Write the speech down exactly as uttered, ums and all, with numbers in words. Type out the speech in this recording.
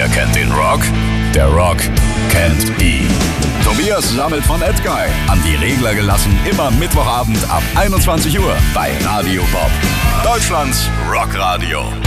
Wer kennt den Rock? Der Rock kennt ihn. Tobias sammelt von Edguy. An die Regler gelassen, immer Mittwochabend ab einundzwanzig Uhr bei Radio Bob. Deutschlands Rockradio.